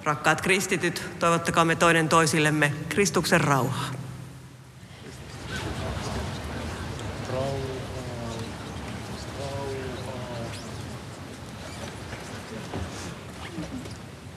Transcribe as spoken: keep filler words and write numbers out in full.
Rakkaat kristityt, toivottakaamme toinen toisillemme Kristuksen rauhaa. Rauha.